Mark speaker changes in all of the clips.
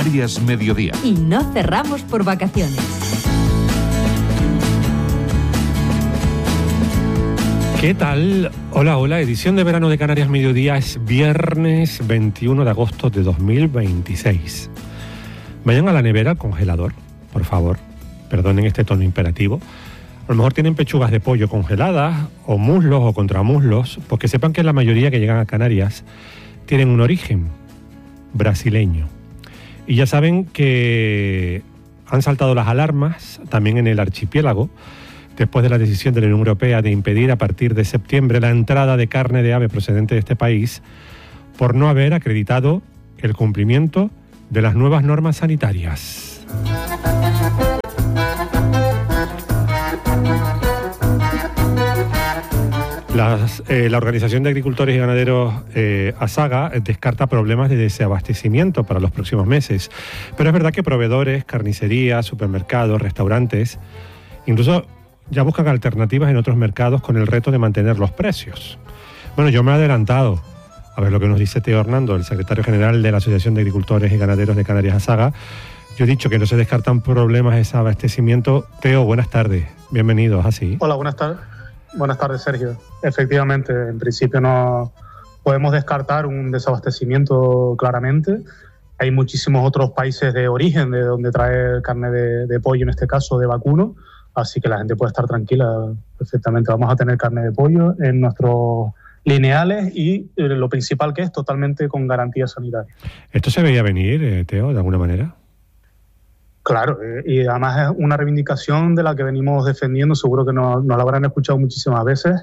Speaker 1: Canarias Mediodía.
Speaker 2: Y no cerramos por vacaciones.
Speaker 3: ¿Qué tal? Hola, hola. Edición de verano de Canarias Mediodía. Es viernes 21 de agosto de 2026. Vayan a la nevera, al congelador, por favor. Perdonen este tono imperativo. A lo mejor tienen pechugas de pollo congeladas, o muslos o contramuslos, porque sepan que la mayoría que llegan a Canarias tienen un origen brasileño. Y ya saben que han saltado las alarmas también en el archipiélago, después de la decisión de la Unión Europea de impedir a partir de septiembre la entrada de carne de ave procedente de este país por no haber acreditado el cumplimiento de las nuevas normas sanitarias. La Organización de Agricultores y Ganaderos ASAGA descarta problemas de desabastecimiento para los próximos meses. Pero es verdad que proveedores, carnicerías, supermercados, restaurantes, incluso ya buscan alternativas en otros mercados con el reto de mantener los precios. Bueno, yo me he adelantado a ver lo que nos dice Teo Hernando, el secretario general de la Asociación de Agricultores y Ganaderos de Canarias ASAGA. Yo he dicho que no se descartan problemas de desabastecimiento. Teo, buenas tardes. Bienvenidos, así.
Speaker 4: Hola, buenas tardes. Buenas tardes, Sergio. Efectivamente, en principio no podemos descartar un desabastecimiento claramente. Hay muchísimos otros países de origen de donde traer carne de pollo, en este caso de vacuno, así que la gente puede estar tranquila perfectamente. Vamos a tener carne de pollo en nuestros lineales y lo principal que es totalmente con garantía sanitaria.
Speaker 3: ¿Esto se veía venir, Teo, de alguna manera?
Speaker 4: Claro, y además es una reivindicación de la que venimos defendiendo, seguro que nos la habrán escuchado muchísimas veces,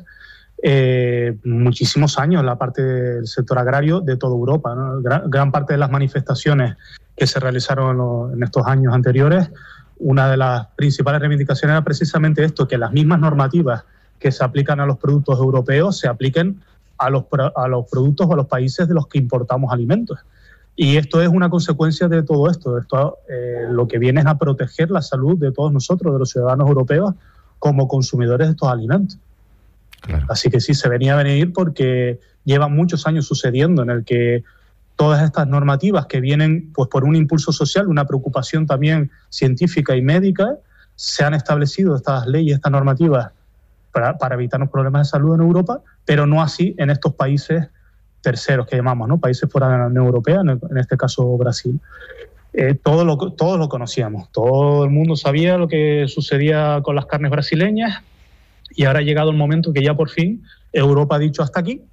Speaker 4: muchísimos años en la parte del sector agrario de toda Europa, ¿no? Gran parte de las manifestaciones que se realizaron en estos años anteriores, una de las principales reivindicaciones era precisamente esto, que las mismas normativas que se aplican a los productos europeos se apliquen a los productos o a los países de los que importamos alimentos. Y esto es una consecuencia de todo esto. Esto lo que viene es a proteger la salud de todos nosotros, de los ciudadanos europeos, como consumidores de estos alimentos. Claro. Así que sí, se venía a venir porque lleva muchos años sucediendo en el que todas estas normativas que vienen pues por un impulso social, una preocupación también científica y médica, se han establecido estas leyes, estas normativas para evitarnos problemas de salud en Europa, pero no así en estos países terceros que llamamos, ¿no? Países fuera de la Unión Europea, en este caso Brasil. Todos lo conocíamos, todo el mundo sabía lo que sucedía con las carnes brasileñas y ahora ha llegado el momento que ya por fin Europa ha dicho hasta aquí.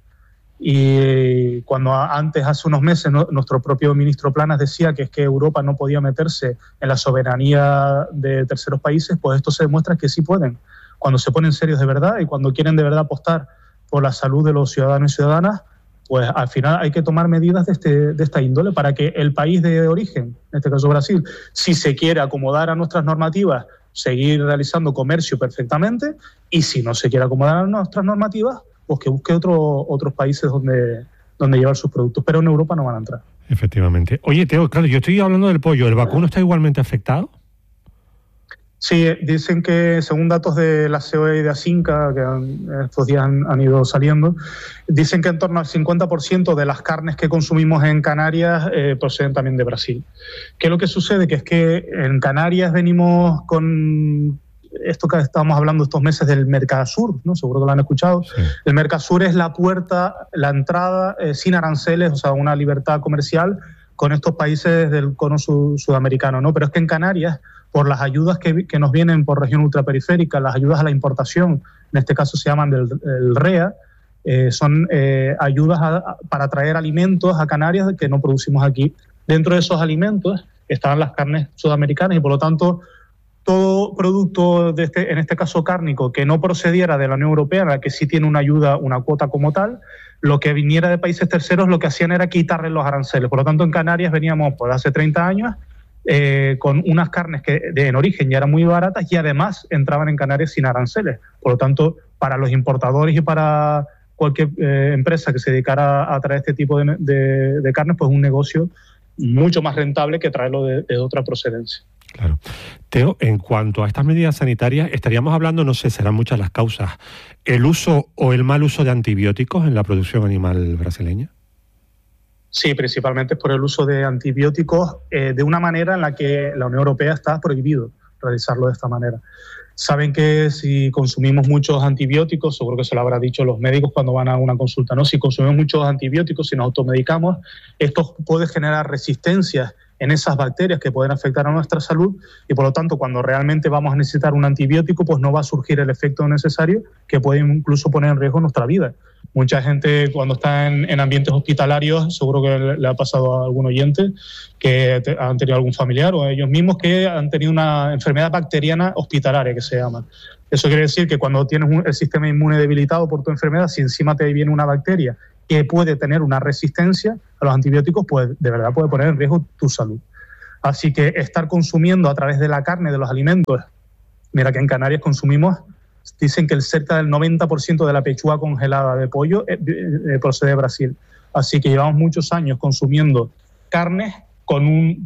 Speaker 4: Y cuando antes, hace unos meses, nuestro propio ministro Planas decía que es que Europa no podía meterse en la soberanía de terceros países, pues esto se demuestra que sí pueden. Cuando se ponen serios de verdad y cuando quieren de verdad apostar por la salud de los ciudadanos y ciudadanas, pues al final hay que tomar medidas de esta índole para que el país de origen, en este caso Brasil, si se quiere acomodar a nuestras normativas, seguir realizando comercio perfectamente, y si no se quiere acomodar a nuestras normativas, pues que busque otros países donde llevar sus productos, pero en Europa no van a entrar.
Speaker 3: Efectivamente. Oye, Teo, claro, yo estoy hablando del pollo. ¿El vacuno está igualmente afectado?
Speaker 4: Sí, dicen que según datos de la COE y de ASINCA, que estos días han ido saliendo, dicen que en torno al 50% de las carnes que consumimos en Canarias proceden también de Brasil. ¿Qué es lo que sucede? Que es que en Canarias venimos con esto que estamos hablando estos meses del Mercosur, ¿no? Seguro que lo han escuchado. Sí. El Mercosur es la puerta, la entrada sin aranceles, o sea, una libertad comercial con estos países del cono sudamericano, ¿no? Pero es que en Canarias, por las ayudas que nos vienen por región ultraperiférica, las ayudas a la importación, en este caso se llaman del REA, son ayudas para traer alimentos a Canarias que no producimos aquí. Dentro de esos alimentos estaban las carnes sudamericanas y por lo tanto todo producto en este caso cárnico que no procediera de la Unión Europea, en la que sí tiene una ayuda, una cuota como tal, lo que viniera de países terceros lo que hacían era quitarle los aranceles. Por lo tanto, en Canarias veníamos por hace 30 años con unas carnes que en origen ya eran muy baratas y además entraban en Canarias sin aranceles. Por lo tanto, para los importadores y para cualquier empresa que se dedicara a traer este tipo de carnes, pues un negocio mucho más rentable que traerlo de otra procedencia.
Speaker 3: Claro. Teo, en cuanto a estas medidas sanitarias, estaríamos hablando, no sé, serán muchas las causas, el uso o el mal uso de antibióticos en la producción animal brasileña.
Speaker 4: Sí, principalmente por el uso de antibióticos de una manera en la que la Unión Europea está prohibido realizarlo de esta manera. Saben que si consumimos muchos antibióticos, seguro que se lo habrá dicho los médicos cuando van a una consulta, ¿no? Si consumimos muchos antibióticos, si nos automedicamos, esto puede generar resistencias en esas bacterias que pueden afectar a nuestra salud y, por lo tanto, cuando realmente vamos a necesitar un antibiótico, pues no va a surgir el efecto necesario que puede incluso poner en riesgo nuestra vida. Mucha gente, cuando está en ambientes hospitalarios, seguro que le ha pasado a algún oyente que han tenido algún familiar o ellos mismos que han tenido una enfermedad bacteriana hospitalaria, que se llama. Eso quiere decir que cuando tienes el sistema inmune debilitado por tu enfermedad, si encima te viene una bacteria que puede tener una resistencia a los antibióticos, pues de verdad puede poner en riesgo tu salud. Así que estar consumiendo a través de la carne, de los alimentos, mira que en Canarias consumimos, dicen que cerca del 90% de la pechuga congelada de pollo procede de Brasil. Así que llevamos muchos años consumiendo carnes con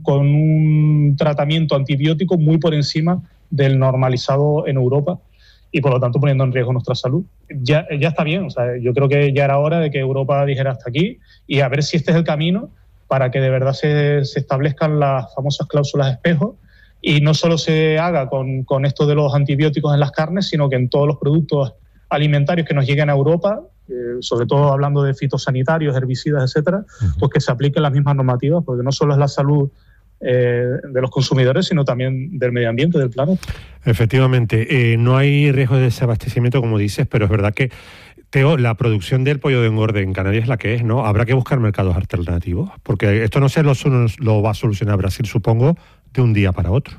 Speaker 4: un tratamiento antibiótico muy por encima del normalizado en Europa y por lo tanto poniendo en riesgo nuestra salud. Ya está bien, o sea, yo creo que ya era hora de que Europa dijera hasta aquí y a ver si este es el camino para que de verdad se establezcan las famosas cláusulas espejo y no solo se haga con esto de los antibióticos en las carnes, sino que en todos los productos alimentarios que nos lleguen a Europa, sobre todo hablando de fitosanitarios, herbicidas, etcétera, pues que se apliquen las mismas normativas, porque no solo es la salud de los consumidores, sino también del medio ambiente, del planeta.
Speaker 3: Efectivamente, no hay riesgo de desabastecimiento, como dices, pero es verdad que, Teo, la producción del pollo de engorde en Canarias es la que es, ¿no? Habrá que buscar mercados alternativos, porque esto no se lo va a solucionar Brasil, supongo, de un día para otro.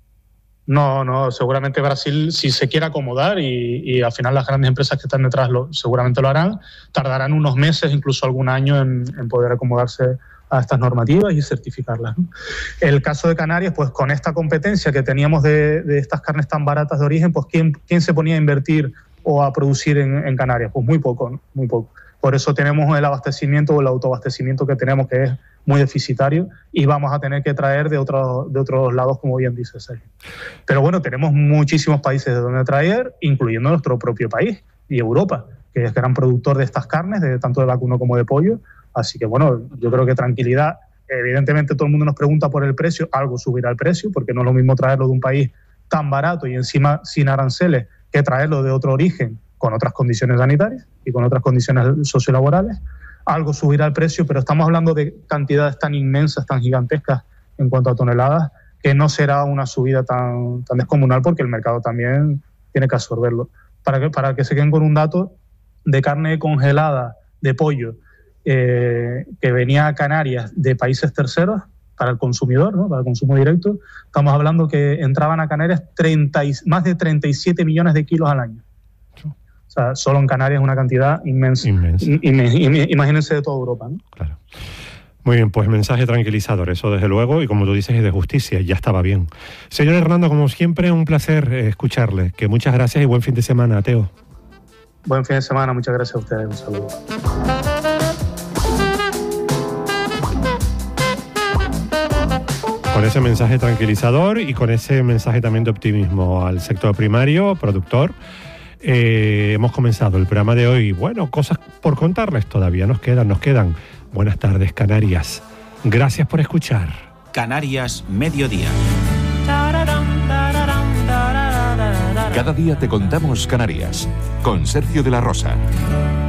Speaker 4: No, seguramente Brasil, si se quiere acomodar, y al final las grandes empresas que están detrás seguramente lo harán, tardarán unos meses, incluso algún año, en poder acomodarse a estas normativas y certificarlas, ¿no? El caso de Canarias, pues con esta competencia que teníamos de estas carnes tan baratas de origen, pues ¿quién se ponía a invertir o a producir en Canarias? Pues muy poco, ¿no? Muy poco. Por eso tenemos el abastecimiento o el autoabastecimiento que tenemos, que es muy deficitario, y vamos a tener que traer de otros lados, como bien dice Sergio. Pero bueno, tenemos muchísimos países de donde traer, incluyendo nuestro propio país y Europa, que es gran productor de estas carnes, tanto de vacuno como de pollo. Así que bueno, yo creo que tranquilidad. Evidentemente todo el mundo nos pregunta por el precio, algo subirá el precio, porque no es lo mismo traerlo de un país tan barato y encima sin aranceles que traerlo de otro origen con otras condiciones sanitarias y con otras condiciones sociolaborales. Algo subirá el precio, pero estamos hablando de cantidades tan inmensas, tan gigantescas en cuanto a toneladas, que no será una subida tan descomunal, porque el mercado también tiene que absorberlo. Para que se queden con un dato, de carne congelada, de pollo, que venía a Canarias de países terceros para el consumidor, ¿no? Para el consumo directo, estamos hablando que entraban a Canarias más de 37 millones de kilos al año. O sea, solo en Canarias es una cantidad inmensa. Imagínense de toda Europa, ¿no?
Speaker 3: Claro. Muy bien, pues mensaje tranquilizador, eso desde luego, y como tú dices, es de justicia, ya estaba bien. Señor Hernando, como siempre, un placer escucharle. Que muchas gracias y buen fin de semana, Teo.
Speaker 4: Buen fin de semana, muchas gracias a ustedes. Un saludo.
Speaker 3: Con ese mensaje tranquilizador y con ese mensaje también de optimismo al sector primario, productor, hemos comenzado el programa de hoy. Bueno, cosas por contarles todavía nos quedan. Buenas tardes, Canarias. Gracias por escuchar.
Speaker 1: Canarias Mediodía.
Speaker 5: Cada día te contamos Canarias, con Sergio de la Rosa.